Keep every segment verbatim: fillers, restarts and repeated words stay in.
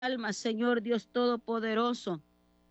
alma, Señor Dios Todopoderoso.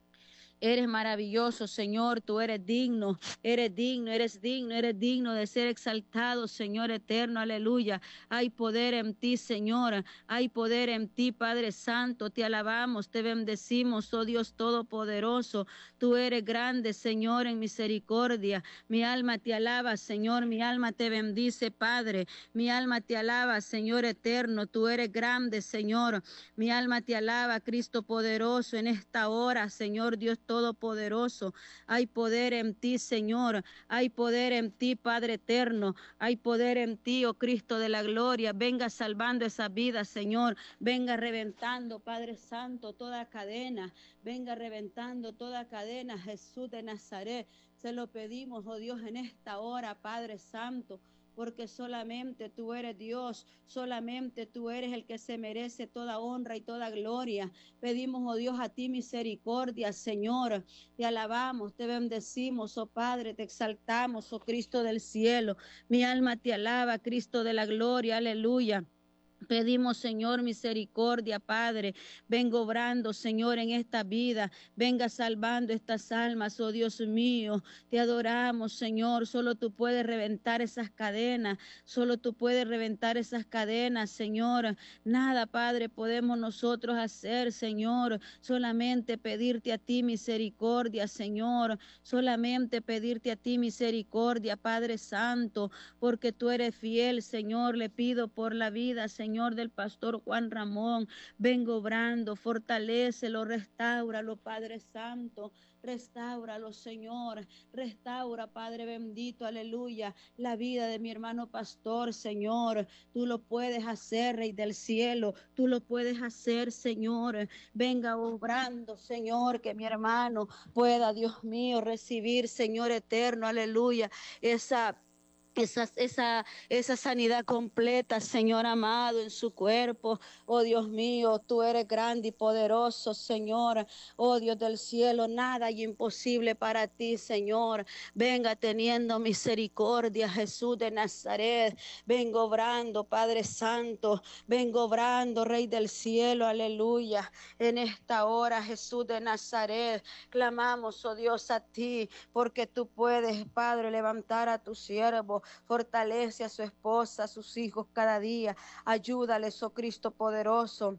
Eres maravilloso, Señor, tú eres digno, eres digno, eres digno, eres digno de ser exaltado, Señor eterno, aleluya. Hay poder en ti, Señor, hay poder en ti, Padre Santo, te alabamos, te bendecimos, oh Dios Todopoderoso. Tú eres grande, Señor, en misericordia. Mi alma te alaba, Señor, mi alma te bendice, Padre. Mi alma te alaba, Señor eterno, tú eres grande, Señor. Mi alma te alaba, Cristo poderoso, en esta hora, Señor Dios Todopoderoso. Hay poder en ti, Señor. Hay poder en ti, Padre eterno. Hay poder en ti, oh Cristo de la gloria. Venga salvando esa vida, Señor. Venga reventando, Padre Santo, toda cadena. Venga reventando toda cadena, Jesús de Nazaret. Se lo pedimos, oh Dios, en esta hora, Padre Santo, porque solamente tú eres Dios, solamente tú eres el que se merece toda honra y toda gloria. Pedimos, oh Dios, a ti misericordia, Señor. Te alabamos, te bendecimos, oh Padre, te exaltamos, oh Cristo del cielo. Mi alma te alaba, Cristo de la gloria, aleluya. Pedimos, Señor, misericordia, Padre. Vengo obrando, Señor, en esta vida. Venga salvando estas almas, oh Dios mío. Te adoramos, Señor. Solo tú puedes reventar esas cadenas. Solo tú puedes reventar esas cadenas, Señor. Nada, Padre, podemos nosotros hacer, Señor. Solamente pedirte a ti misericordia, Señor. Solamente pedirte a ti misericordia, Padre Santo, porque tú eres fiel, Señor. Le pido por la vida, Señor, del pastor Juan Ramón. Vengo obrando, fortalécelo, restáuralo, Padre Santo. Restáuralo, Señor. Restaura, Padre bendito, aleluya, la vida de mi hermano pastor, Señor. Tú lo puedes hacer, Rey del cielo. Tú lo puedes hacer, Señor. Venga obrando, Señor, que mi hermano pueda, Dios mío, recibir, Señor eterno, aleluya, esa Esa, esa, esa sanidad completa, Señor amado, en su cuerpo. Oh Dios mío, tú eres grande y poderoso, Señor. Oh Dios del cielo, nada hay imposible para ti, Señor. Venga teniendo misericordia, Jesús de Nazaret. Vengo obrando, Padre Santo. Vengo obrando, Rey del cielo, aleluya. En esta hora, Jesús de Nazaret, clamamos, oh Dios, a ti, porque tú puedes, Padre, levantar a tu siervo. Fortalece a su esposa, a sus hijos cada día. Ayúdales, oh Cristo poderoso.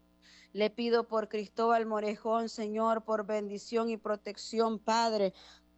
Le pido por Cristóbal Morejón, Señor, por bendición y protección, Padre.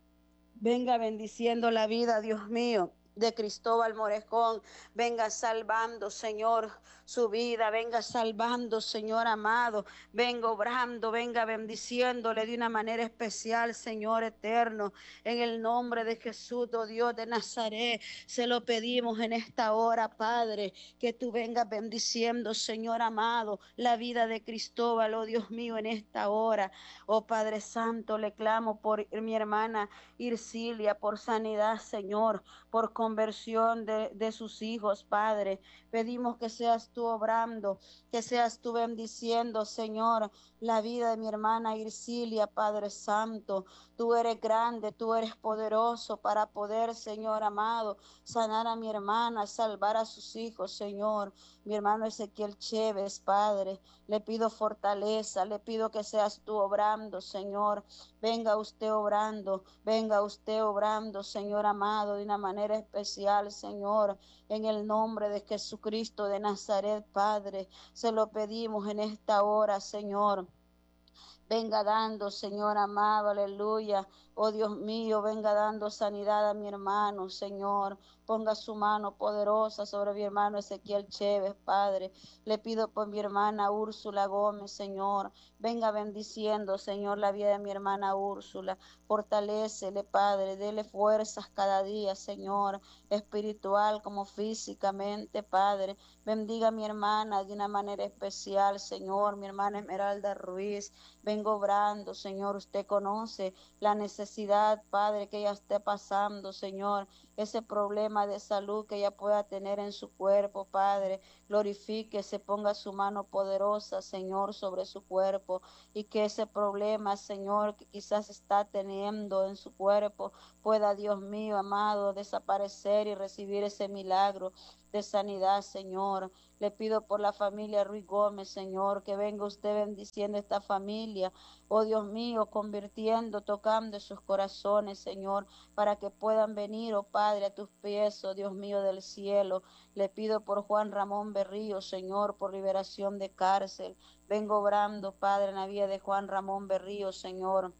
Venga bendiciendo la vida, Dios mío, de Cristóbal Morejón. Venga salvando, Señor, su vida. Venga salvando, Señor amado. Venga obrando, venga bendiciéndole de una manera especial, Señor eterno. En el nombre de Jesús, oh Dios de Nazaret, se lo pedimos en esta hora, Padre, que tú vengas bendiciendo, Señor amado, la vida de Cristóbal, oh Dios mío, en esta hora. Oh Padre Santo, le clamo por mi hermana Ircilia, por sanidad, Señor, por conversión de, de sus hijos, Padre. Pedimos que seas tú obrando, que seas tú bendiciendo, Señor, la vida de mi hermana Ircilia, Padre Santo. Tú eres grande, tú eres poderoso para poder, Señor amado, sanar a mi hermana, salvar a sus hijos, Señor. Mi hermano Ezequiel Chévez, Padre, le pido fortaleza, le pido que seas tú obrando, Señor. Venga usted obrando, venga usted obrando, Señor amado, de una manera especial, Señor, en el nombre de Jesucristo de Nazaret, Padre. Se lo pedimos en esta hora, Señor. Venga dando, Señor amado, aleluya. Oh Dios mío, venga dando sanidad a mi hermano, Señor. Ponga su mano poderosa sobre mi hermano Ezequiel Chévez, Padre. Le pido por mi hermana Úrsula Gómez, Señor. Venga bendiciendo, Señor, la vida de mi hermana Úrsula. Fortalécele, Padre. Dele fuerzas cada día, Señor. Espiritual como físicamente, Padre. Bendiga a mi hermana de una manera especial, Señor. Mi hermana Esmeralda Ruiz. Vengo obrando, Señor. Usted conoce la necesidad, Padre, que ella esté pasando, Señor. Ese problema de salud que ella pueda tener en su cuerpo, Padre. Glorifique, se ponga su mano poderosa, Señor, sobre su cuerpo. Y que ese problema, Señor, que quizás está teniendo en su cuerpo, pueda, Dios mío, amado, desaparecer y recibir ese milagro. de sanidad, Señor. Le pido por la familia Ruiz Gómez, Señor, que venga usted bendiciendo esta familia, oh Dios mío, convirtiendo, tocando sus corazones, Señor, para que puedan venir, oh Padre, a tus pies, oh Dios mío del cielo. Le pido por Juan Ramón Berrío, Señor, por liberación de cárcel. Vengo obrando, Padre, en la vida de Juan Ramón Berrío, Señor.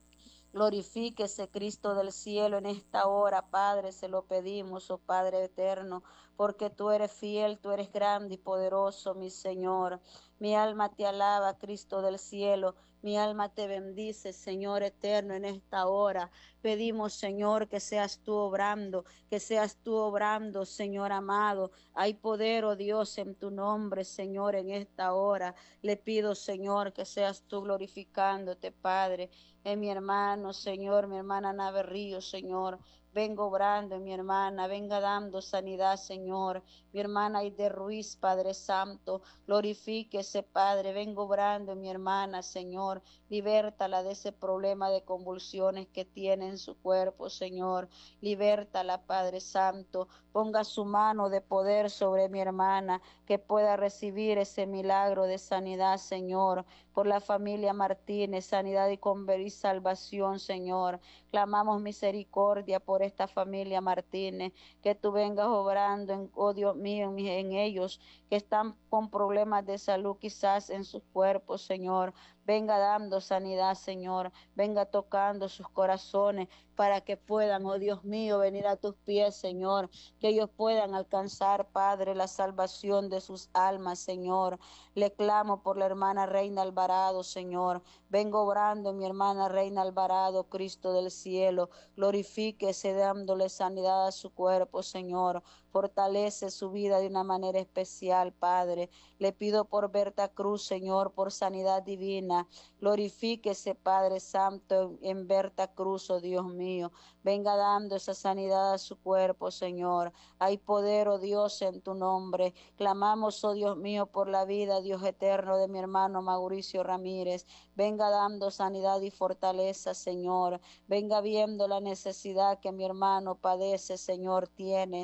Glorifíquese Cristo del cielo en esta hora, Padre, se lo pedimos, oh Padre eterno, porque tú eres fiel, tú eres grande y poderoso, mi Señor. Mi alma te alaba, Cristo del cielo, mi alma te bendice, Señor eterno, en esta hora. Pedimos, Señor, que seas tú obrando, que seas tú obrando, Señor amado. Hay poder, oh Dios, en tu nombre, Señor, en esta hora. Le pido, Señor, que seas tú glorificándote, Padre, en mi hermano, Señor, mi hermana Nave Río, Señor. Vengo obrando en mi hermana, venga dando sanidad, Señor. Mi hermana Aide Ruiz, Padre Santo, glorifíquese, Padre. Vengo obrando en mi hermana, Señor. Libértala de ese problema de convulsiones que tiene en su cuerpo, Señor. Libértala, Padre Santo. Ponga su mano de poder sobre mi hermana, que pueda recibir ese milagro de sanidad, Señor. Por la familia Martínez, sanidad y conver y salvación, Señor. Clamamos misericordia por esta familia Martínez, que tú vengas obrando, en, oh Dios mío, en, en ellos que están con problemas de salud quizás en sus cuerpos, Señor. Venga dando sanidad, Señor. Venga tocando sus corazones para que puedan, oh Dios mío, venir a tus pies, Señor. Que ellos puedan alcanzar, Padre, la salvación de sus almas, Señor. Le clamo por la hermana Reina Alvarado, Señor. Vengo obrando, mi hermana Reina Alvarado, Cristo del cielo. Glorifíquese dándole sanidad a su cuerpo, Señor. Fortalece su vida de una manera especial, Padre. Le pido por Berta Cruz, Señor, por sanidad divina. Glorifíquese, Padre Santo, en Berta Cruz, oh Dios mío. Venga dando esa sanidad a su cuerpo, Señor. Hay poder, oh Dios, en tu nombre. Clamamos, oh Dios mío, por la vida, Dios eterno, de mi hermano Mauricio Ramírez. Venga dando sanidad y fortaleza, Señor. Venga viendo la necesidad que mi hermano padece, Señor, tiene.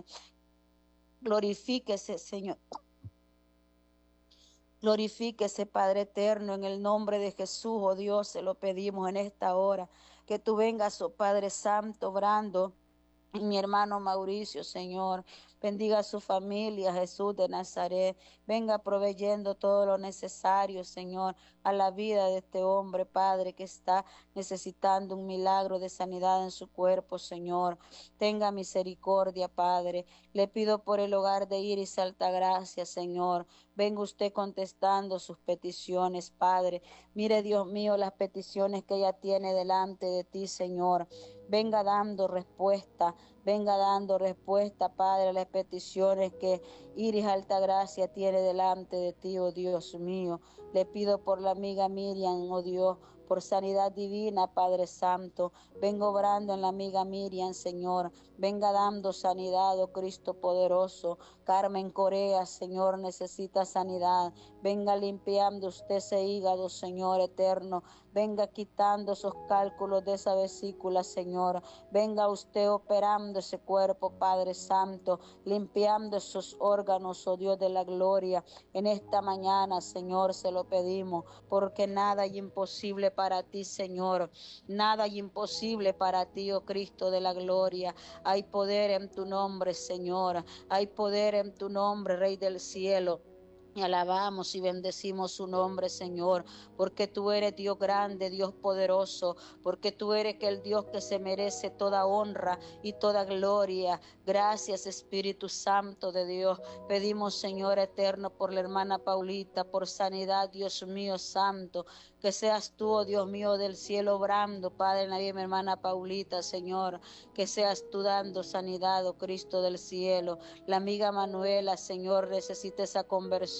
Glorifíquese, Señor. Glorifíquese, Padre eterno, en el nombre de Jesús, oh Dios, se lo pedimos en esta hora. Que tú vengas, oh Padre Santo, obrando en mi hermano Mauricio, Señor. Bendiga a su familia, Jesús de Nazaret. Venga proveyendo todo lo necesario, Señor, a la vida de este hombre, Padre, que está necesitando un milagro de sanidad en su cuerpo, Señor. Tenga misericordia, Padre. Le pido por el hogar de Iris Altagracia, Señor. Venga usted contestando sus peticiones, Padre. Mire, Dios mío, las peticiones que ella tiene delante de ti, Señor. Venga dando respuesta, venga dando respuesta, Padre, a las peticiones que Iris Altagracia tiene delante de ti, oh Dios mío. Le pido por la amiga Miriam, oh Dios, por sanidad divina, Padre Santo. Vengo obrando en la amiga Miriam, Señor. Venga dando sanidad, oh Cristo poderoso. Carmen Corea, Señor, necesita sanidad. Venga limpiando usted ese hígado, Señor eterno. Venga quitando esos cálculos de esa vesícula, Señor. Venga usted operando ese cuerpo, Padre Santo, limpiando esos órganos, oh Dios de la gloria. En esta mañana, Señor, se lo pedimos, porque nada hay imposible para ti, Señor. Nada hay imposible para ti, oh Cristo de la gloria. Hay poder en tu nombre, Señor. Hay poder en tu nombre, Rey del cielo. Y alabamos y bendecimos su nombre, Señor, porque tú eres Dios grande, Dios poderoso, porque tú eres el Dios que se merece toda honra y toda gloria. Gracias, Espíritu Santo de Dios. Pedimos, Señor eterno, por la hermana Paulita, por sanidad, Dios mío santo. Que seas tú, oh Dios mío del cielo, obrando, Padre, en la vida de mi hermana Paulita, Señor. Que seas tú dando sanidad, oh Cristo del cielo. La amiga Manuela, Señor, necesita esa conversión.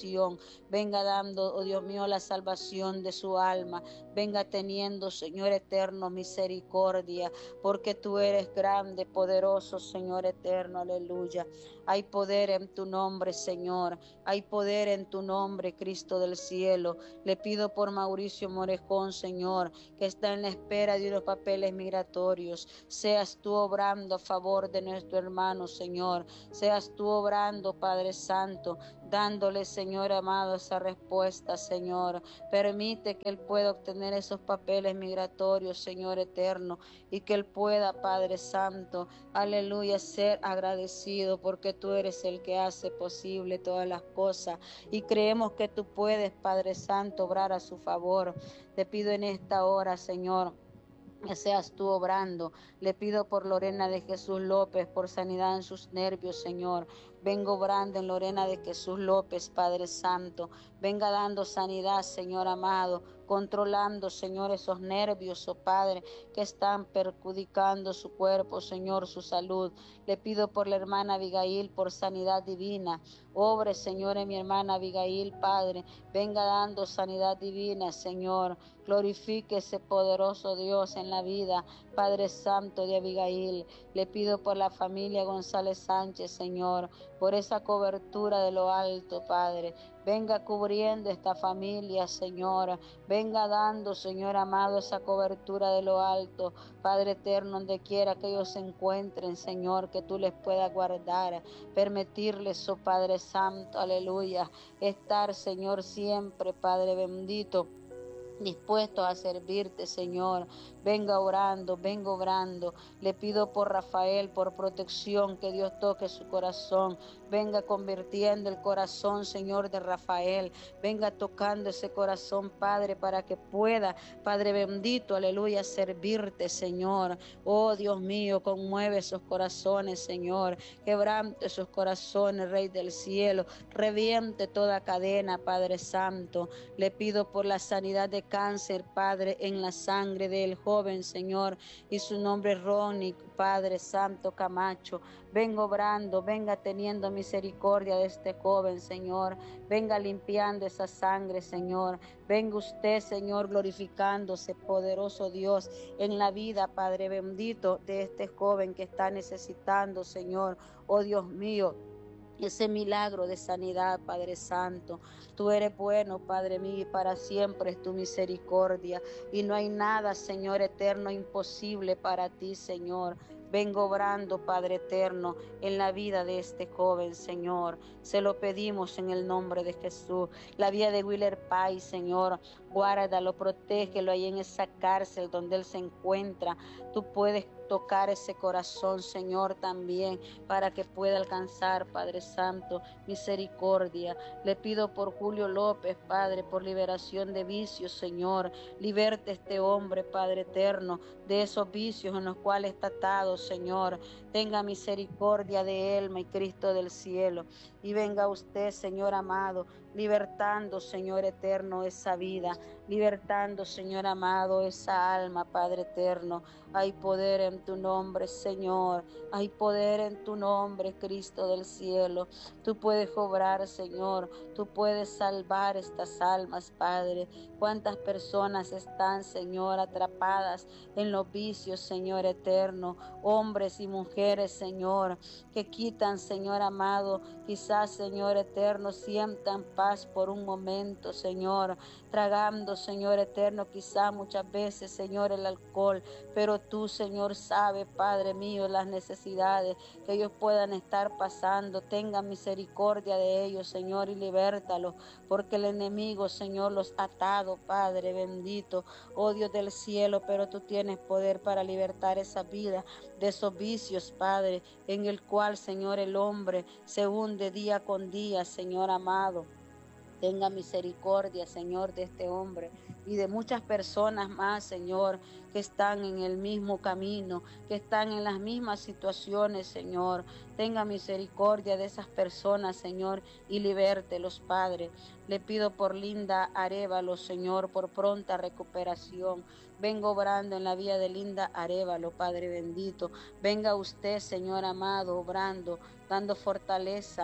salvación. Venga dando, oh Dios mío, la salvación de su alma. Venga teniendo, Señor eterno, misericordia, porque tú eres grande, poderoso, Señor eterno, aleluya. Hay poder en tu nombre, Señor. Hay poder en tu nombre, Cristo del cielo. Le pido por Mauricio Morejón, Señor, que está en la espera de unos papeles migratorios. Seas tú obrando a favor de nuestro hermano, Señor. Seas tú obrando, Padre Santo, dándole, Señor amado, esa respuesta, Señor. Permite que él pueda obtener esos papeles migratorios, Señor eterno, y que él pueda, Padre Santo, aleluya, ser agradecido, porque tú eres el que hace posible todas las cosas, y creemos que tú puedes, Padre Santo, obrar a su favor. Te pido en esta hora, Señor, que seas tú obrando. Le pido por Lorena de Jesús López, por sanidad en sus nervios, Señor. Vengo obrando en Lorena de Jesús López, Padre Santo. Venga dando sanidad, Señor amado, controlando, Señor, esos nervios, oh Padre, que están perjudicando su cuerpo, Señor, su salud. Le pido por la hermana Abigail, por sanidad divina. Obre, Señor, en mi hermana Abigail, Padre. Venga dando sanidad divina, Señor. Glorifique ese poderoso Dios en la vida, Padre Santo, de Abigail. Le pido por la familia González Sánchez, Señor, por esa cobertura de lo alto, Padre. Venga cubriendo esta familia, Señor. Venga dando, Señor amado, esa cobertura de lo alto, Padre eterno, donde quiera que ellos se encuentren, Señor, que tú les puedas guardar, permitirles, oh Padre Santo, aleluya, estar, Señor, siempre, Padre bendito, dispuestos a servirte, Señor. Venga orando, venga obrando. Le pido por Rafael, por protección, que Dios toque su corazón. Venga convirtiendo el corazón, Señor, de Rafael. Venga tocando ese corazón, Padre, para que pueda, Padre bendito, aleluya, servirte, Señor. Oh, Dios mío, conmueve esos corazones, Señor. Quebrante esos corazones, Rey del cielo. Reviente toda cadena, Padre Santo. Le pido por la sanidad de cáncer, Padre, en la sangre del joven, Señor, y su nombre es Ronnie, Padre Santo Camacho. Venga obrando, venga teniendo misericordia de este joven, Señor. Venga limpiando esa sangre, Señor. Venga usted, Señor, glorificándose, poderoso Dios, en la vida, Padre bendito, de este joven que está necesitando, Señor. Oh Dios mío, ese milagro de sanidad, Padre Santo. Tú eres bueno, Padre mío, y para siempre es tu misericordia. Y no hay nada, Señor eterno, imposible para ti, Señor. Vengo obrando, Padre eterno, en la vida de este joven, Señor. Se lo pedimos en el nombre de Jesús. La vida de Willer Pais, Señor, guárdalo, protégelo ahí en esa cárcel donde él se encuentra. Tú puedes tocar ese corazón, Señor, también, para que pueda alcanzar, Padre Santo, misericordia. Le pido por Julio López, Padre, por liberación de vicios, Señor. Liberte este hombre, Padre eterno, de esos vicios en los cuales está atado, Señor. Tenga misericordia de él, mi Cristo del cielo. Y venga usted, Señor amado, libertando, Señor eterno, esa vida, libertando, Señor amado, esa alma, Padre eterno. Hay poder en tu nombre, Señor. Hay poder en tu nombre, Cristo del cielo. Tú puedes obrar, Señor. Tú puedes salvar estas almas, Padre. Cuántas personas están, Señor, atrapadas en los vicios, Señor eterno. Hombres y mujeres, Señor, que quitan, Señor amado, quizás, Señor eterno, sientan paz por un momento, Señor, tragando, Señor eterno, quizás muchas veces, Señor, el alcohol, pero tú, Señor, sabes, Padre mío, las necesidades que ellos puedan estar pasando. Tenga misericordia de ellos, Señor, y libértalos, porque el enemigo, Señor, los ha atado, Padre bendito, oh Dios del cielo, pero tú tienes poder para libertar esa vida de esos vicios, Padre, en el cual, Señor, el hombre se hunde día con día, Señor amado. Tenga misericordia, Señor, de este hombre y de muchas personas más, Señor, que están en el mismo camino, que están en las mismas situaciones, Señor. Tenga misericordia de esas personas, Señor, y libértelos, Padre. Le pido por Linda Arévalo, Señor, por pronta recuperación. Vengo obrando en la vida de Linda Arévalo, Padre bendito. Venga usted, Señor amado, obrando, dando fortaleza,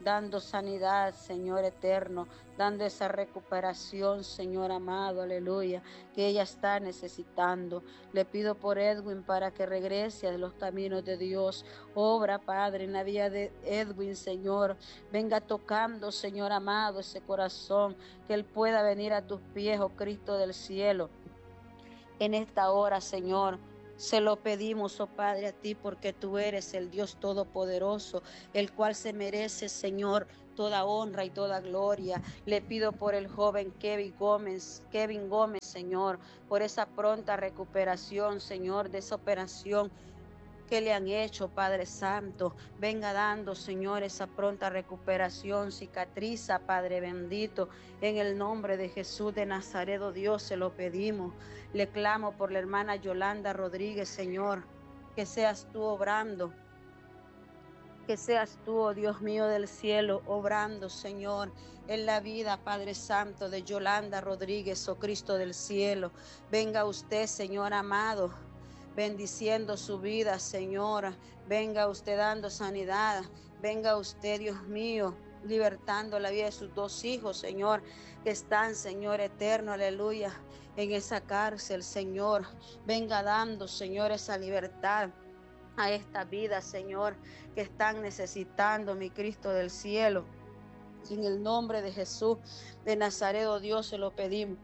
dando sanidad, Señor eterno, dando esa recuperación, Señor amado, aleluya, que ella está necesitando. Le pido por Edwin para que regrese a los caminos de Dios. Obra, Padre, en la vida de Edwin, Señor. Venga tocando, Señor amado, ese corazón, que él pueda venir a tus pies, oh Cristo del cielo. En esta hora, Señor, se lo pedimos, oh Padre, a ti, porque tú eres el Dios todopoderoso, el cual se merece, Señor, toda honra y toda gloria. Le pido por el joven Kevin Gómez, Kevin Gómez, Señor, por esa pronta recuperación, Señor, de esa operación que le han hecho, Padre Santo. Venga dando, Señor, esa pronta recuperación, cicatriza, Padre bendito, en el nombre de Jesús de Nazaret, oh Dios, se lo pedimos. Le clamo por la hermana Yolanda Rodríguez, Señor, que seas tú obrando, que seas tú, oh Dios mío del cielo, obrando, Señor, en la vida, Padre Santo, de Yolanda Rodríguez, oh Cristo del cielo. Venga usted, Señor amado, bendiciendo su vida, Señora. Venga usted dando sanidad. Venga usted, Dios mío, libertando la vida de sus dos hijos, Señor, que están, Señor eterno, aleluya, en esa cárcel, Señor. Venga dando, Señor, esa libertad a esta vida, Señor, que están necesitando, mi Cristo del cielo. En el nombre de Jesús de Nazaret, oh Dios, se lo pedimos.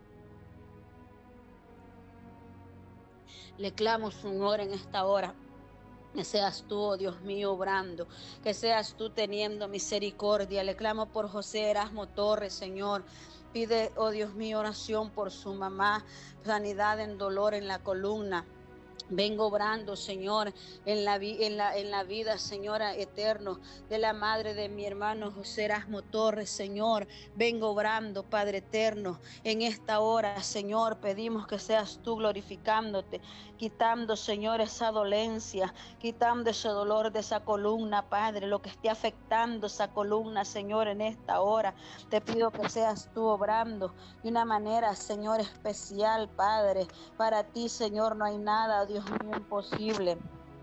Le clamo, Señor, en esta hora, que seas tú, oh Dios mío, obrando, que seas tú teniendo misericordia. Le clamo por José Erasmo Torres, Señor. Pide, oh Dios mío, oración por su mamá, sanidad en dolor en la columna. Vengo obrando, Señor, en la, en, la, en la vida, Señora eterno, de la madre de mi hermano José Erasmo Torres, Señor. Vengo obrando, Padre eterno, en esta hora, Señor. Pedimos que seas tú glorificándote, quitando, Señor, esa dolencia, quitando ese dolor de esa columna, Padre, lo que esté afectando esa columna, Señor, en esta hora. Te pido que seas tú obrando de una manera, Señor, especial, Padre. Para ti, Señor, no hay nada, Dios mío, imposible.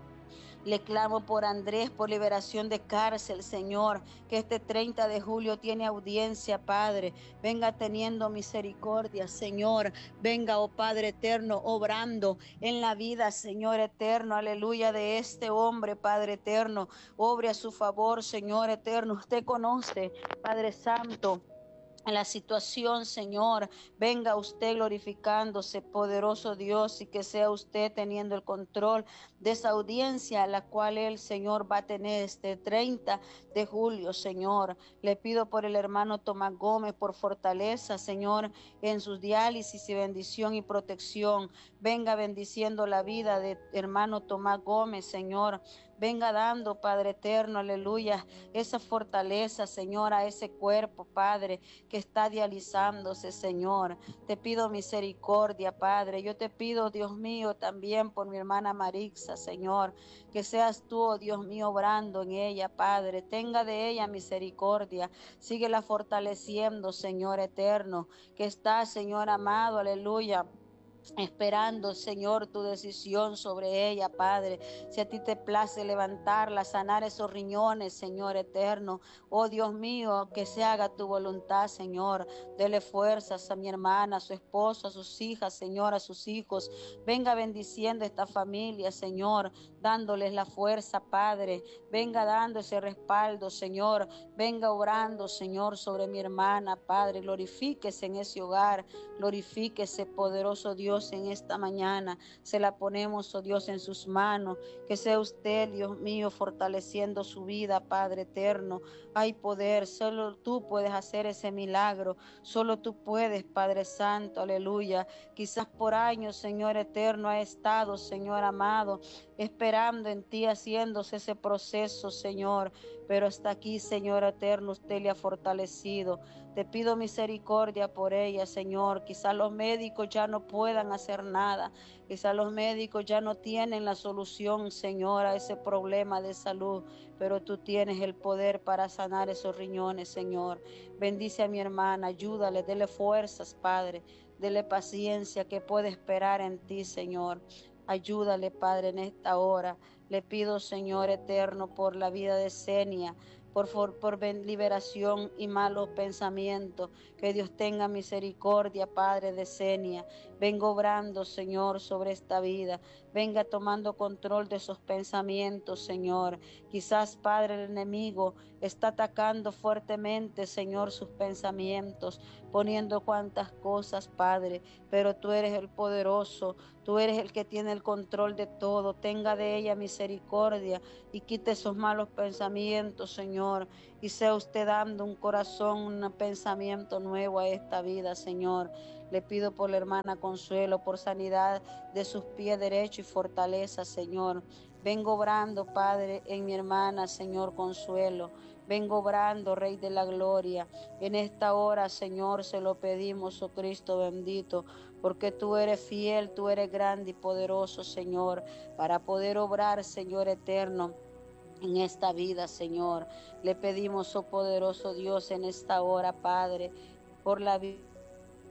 Le clamo por Andrés, por liberación de cárcel, Señor, que este treinta de julio tiene audiencia, Padre. Venga teniendo misericordia, Señor. Venga, oh Padre eterno, obrando en la vida, Señor eterno, aleluya, de este hombre, Padre eterno. Obre a su favor, Señor eterno. Usted conoce, Padre Santo, en la situación, Señor. Venga usted glorificándose, poderoso Dios, y que sea usted teniendo el control de esa audiencia, la cual el Señor va a tener este treinta de julio, Señor. Le pido por el hermano Tomás Gómez, por fortaleza, Señor, en sus diálisis y bendición y protección. Venga bendiciendo la vida de hermano Tomás Gómez, Señor. Venga dando, Padre eterno, aleluya, esa fortaleza, Señor, a ese cuerpo, Padre, que está dializándose, Señor. Te pido misericordia, Padre. Yo te pido, Dios mío, también por mi hermana Marixa, Señor, que seas tú, oh Dios mío, obrando en ella, Padre. Tenga de ella misericordia. Síguela fortaleciendo, Señor eterno, que está, Señor amado, aleluya, esperando, Señor, tu decisión sobre ella, Padre. Si a ti te place levantarla, sanar esos riñones, Señor eterno. Oh Dios mío, que se haga tu voluntad, Señor. Dele fuerzas a mi hermana, a su esposo, a sus hijas, Señor, a sus hijos. Venga bendiciendo esta familia, Señor, dándoles la fuerza, Padre. Venga dando ese respaldo, Señor. Venga obrando, Señor, sobre mi hermana, Padre. Glorifíquese en ese hogar. Glorifíquese, poderoso Dios, en esta mañana. Se la ponemos, oh Dios, en sus manos. Que sea usted, Dios mío, fortaleciendo su vida, Padre eterno. Hay poder, solo tú puedes hacer ese milagro. Solo tú puedes, Padre Santo, aleluya. Quizás por años, Señor eterno, ha estado, Señor amado, esperando en ti, haciéndose ese proceso, Señor. Pero hasta aquí, Señor eterno, usted le ha fortalecido. Te pido misericordia por ella, Señor. Quizás los médicos ya no puedan hacer nada. Quizás los médicos ya no tienen la solución, Señor, a ese problema de salud. Pero tú tienes el poder para sanar esos riñones, Señor. Bendice a mi hermana, ayúdale, dele fuerzas, Padre. Dele paciencia, que puede esperar en ti, Señor. Ayúdale, Padre, en esta hora. Le pido, Señor eterno, por la vida de Senia. por, por, por liberación y malos pensamientos. Que Dios tenga misericordia, Padre, de Senia. Venga obrando, Señor, sobre esta vida. Venga tomando control de esos pensamientos, Señor. Quizás, Padre, el enemigo está atacando fuertemente, Señor, sus pensamientos, poniendo cuantas cosas, Padre, pero tú eres el poderoso, tú eres el que tiene el control de todo. Tenga de ella misericordia y quite esos malos pensamientos, Señor, y sea usted dando un corazón, un pensamiento nuevo a esta vida, Señor. Le pido por la hermana Consuelo, por sanidad de sus pies derechos y fortaleza, Señor. Vengo obrando, Padre, en mi hermana, Señor Consuelo. Vengo obrando, Rey de la Gloria. En esta hora, Señor, se lo pedimos, oh Cristo bendito, porque tú eres fiel, tú eres grande y poderoso, Señor, para poder obrar, Señor eterno, en esta vida, Señor. Le pedimos, oh poderoso Dios, en esta hora, Padre, por la vida